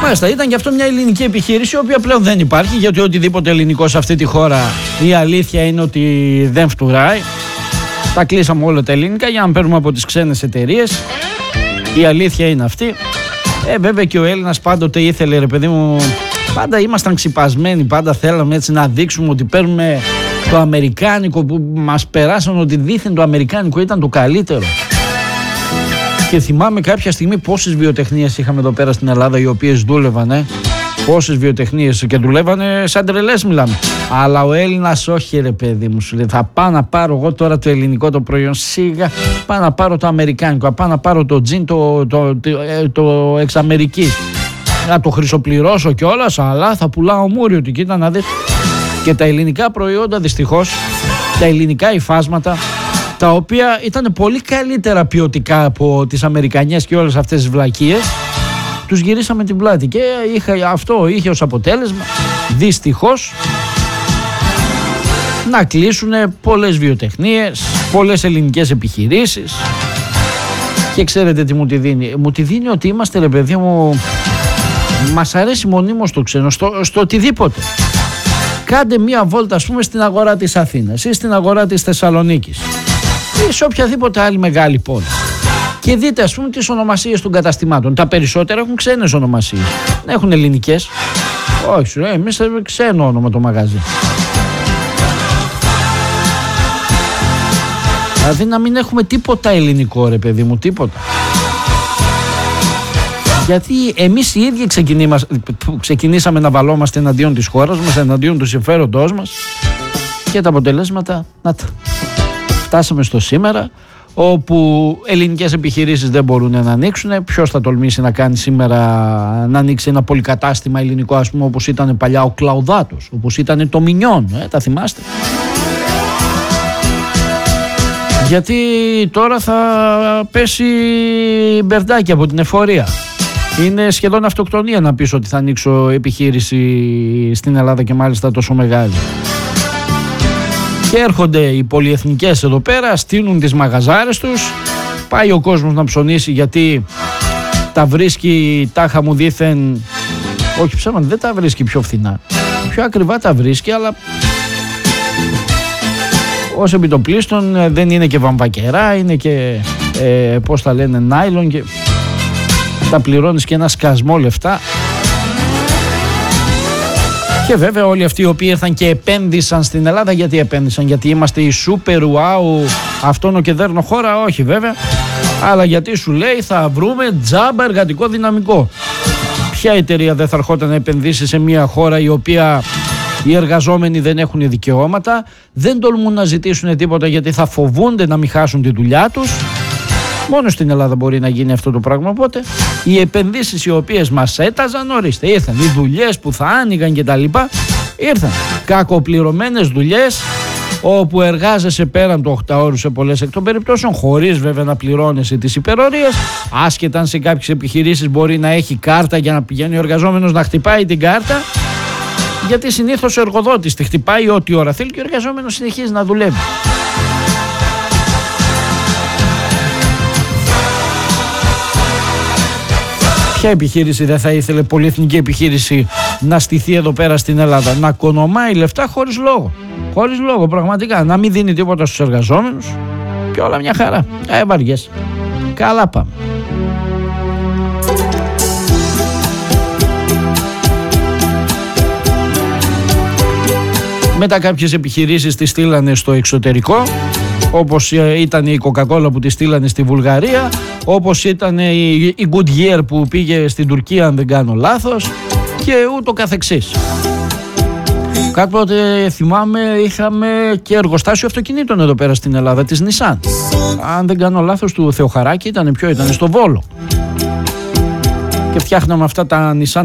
Μάλιστα, ήταν και αυτό μια ελληνική επιχείρηση, η οποία πλέον δεν υπάρχει, γιατί οτιδήποτε ελληνικό σε αυτή τη χώρα, η αλήθεια είναι ότι δεν φτουράει. Τα κλείσαμε όλα τα ελληνικά για να παίρνουμε από τις ξένες εταιρείες. Η αλήθεια είναι αυτή. Βέβαια και ο Έλληνας πάντοτε ήθελε, ρε παιδί μου, πάντα ήμασταν ξυπασμένοι, πάντα θέλαμε έτσι να δείξουμε ότι παίρνουμε το αμερικάνικο, που μας περάσαν ότι δήθεν το αμερικάνικο ήταν το καλύτερο. Και θυμάμαι κάποια στιγμή πόσες βιοτεχνίες είχαμε εδώ πέρα στην Ελλάδα, οι οποίες δούλευαν, πόσες βιοτεχνίες, και δουλεύανε σαν τρελές, μιλάμε. Αλλά ο Έλληνας, όχι ρε παιδί μου, σου λέει, θα πάω να πάρω εγώ τώρα το ελληνικό το προϊόν, σιγά, πάω να πάρω το αμερικάνικο, θα πάω να πάρω το τζιν το εξ Αμερικής, να το χρυσοπληρώσω κιόλας, αλλά θα πουλάω μούριο του, κοίτα να δεις. Και τα ελληνικά προϊόντα, δυστυχώς, τα ελληνικά υφάσματα, τα οποία ήταν πολύ καλύτερα ποιοτικά από τις αμερικανιές και όλες αυτές τις βλακίες, τους γυρίσαμε την πλάτη. Και αυτό είχε ως αποτέλεσμα, δυστυχώς, να κλείσουν πολλές βιοτεχνίες, πολλές ελληνικές επιχειρήσεις. Και ξέρετε τι μου τη δίνει? Μου τη δίνει ότι είμαστε, ρε παιδί μου, μας αρέσει μονίμως το ξένο, στο οτιδήποτε. Κάντε μία βόλτα, ας πούμε, στην αγορά της Αθήνας ή στην αγορά της Θεσσαλονίκης ή σε οποιαδήποτε άλλη μεγάλη πόλη και δείτε, ας πούμε, τις ονομασίες των καταστημάτων. Τα περισσότερα έχουν ξένες ονομασίες, δεν έχουν ελληνικές. Όχι, εμείς θέλουμε ξένο όνομα το μαγαζί. Δηλαδή να μην έχουμε τίποτα ελληνικό, ρε παιδί μου, τίποτα. Γιατί εμείς οι ίδιοι ξεκινήσαμε να βαλόμαστε εναντίον της χώρας μας, εναντίον του συμφέροντός μας, και τα αποτελέσματα, να τα. Φτάσαμε στο σήμερα, όπου ελληνικές επιχειρήσεις δεν μπορούν να ανοίξουν. Ποιος θα τολμήσει να κάνει σήμερα, να ανοίξει ένα πολυκατάστημα ελληνικό, ας πούμε, όπως ήταν παλιά ο Κλαουδάτος, όπως ήταν το Μινιόν, τα θυμάστε? Γιατί τώρα θα πέσει μπερδάκι από την εφορία. Είναι σχεδόν αυτοκτονία να πεις ότι θα ανοίξω επιχείρηση στην Ελλάδα, και μάλιστα τόσο μεγάλη. Και έρχονται οι πολυεθνικές εδώ πέρα, στείνουν τις μαγαζάρες τους, πάει ο κόσμος να ψωνίσει, γιατί τα βρίσκει τάχα μου δήθεν, όχι ψέματα, δεν τα βρίσκει πιο φθηνά, πιο ακριβά τα βρίσκει, αλλά ως επιτοπλίστων δεν είναι και βαμβακερά, είναι και πώς τα λένε, νάιλον, και τα πληρώνεις και ένα σκασμό λεφτά. Και βέβαια όλοι αυτοί οι οποίοι ήρθαν και επένδυσαν στην Ελλάδα, γιατί επένδυσαν? Γιατί είμαστε η σούπερ ουάου αυτόν και δέρνο χώρα? Όχι βέβαια, αλλά γιατί σου λέει θα βρούμε τζάμπα εργατικό δυναμικό. Ποια εταιρεία δεν θα ερχόταν να επενδύσει σε μια χώρα η οποία οι εργαζόμενοι δεν έχουν δικαιώματα, δεν τολμούν να ζητήσουν τίποτα γιατί θα φοβούνται να μην χάσουν τη δουλειά τους? Μόνο στην Ελλάδα μπορεί να γίνει αυτό το πράγμα. Οπότε οι επενδύσεις οι οποίες μας έταζαν, ορίστε, ήρθαν. Οι δουλειές που θα άνοιγαν και τα λοιπά, ήρθαν. Κακοπληρωμένες δουλειές, όπου εργάζεσαι πέραν του 8 ώρου σε πολλές εκ των περιπτώσεων, χωρίς βέβαια να πληρώνεσαι τις υπερορίες. Άσχετα αν σε κάποιες επιχειρήσεις μπορεί να έχει κάρτα για να πηγαίνει ο εργαζόμενος να χτυπάει την κάρτα. Γιατί συνήθως ο εργοδότης τη χτυπάει ό,τι ώρα θέλει και ο εργαζόμενος συνεχίζει να δουλεύει. Ποια επιχείρηση δεν θα ήθελε, πολυεθνική επιχείρηση, να στηθεί εδώ πέρα στην Ελλάδα, να κονομάει λεφτά χωρίς λόγο? Χωρίς λόγο, πραγματικά. Να μην δίνει τίποτα στους εργαζόμενους και όλα μια χαρά. Βαριές. Καλά πάμε. Μετά κάποιες επιχειρήσεις τις στείλανε στο εξωτερικό, όπως ήταν η Coca-Cola που τη στείλανε στη Βουλγαρία, όπως ήταν η Goodyear που πήγε στην Τουρκία, αν δεν κάνω λάθος, και ούτω καθεξής. Κάποτε θυμάμαι είχαμε και εργοστάσιο αυτοκινήτων εδώ πέρα στην Ελλάδα, της Nissan. Αν δεν κάνω λάθος, του Θεοχαράκη ήταν στο Βόλο. Και φτιάχναμε αυτά τα Nissan